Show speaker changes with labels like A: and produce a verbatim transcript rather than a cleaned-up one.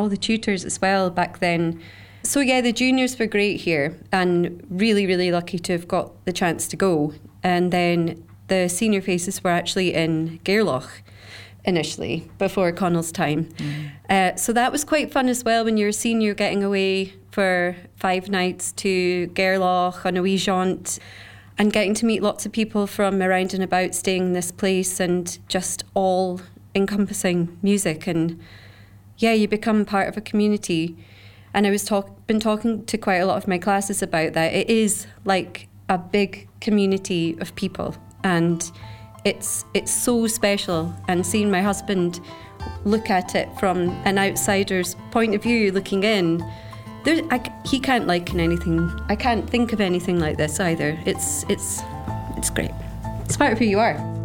A: all the tutors as well back then. So yeah, the juniors were great here and really, really lucky to have got the chance to go. And then the senior faces were actually in Gairloch initially, before Connell's time. Mm. Uh, so that was quite fun as well when you're a senior, getting away for five nights to Gairloch on a wee jaunt and getting to meet lots of people from around and about staying in this place, and just all encompassing music. And yeah, you become part of a community. And I was talk been talking to quite a lot of my classes about that. It is like a big community of people, and it's it's so special. And seeing my husband look at it from an outsider's point of view, looking in, there, I, he can't liken anything. I can't think of anything like this either. It's it's it's great. It's part of who you are.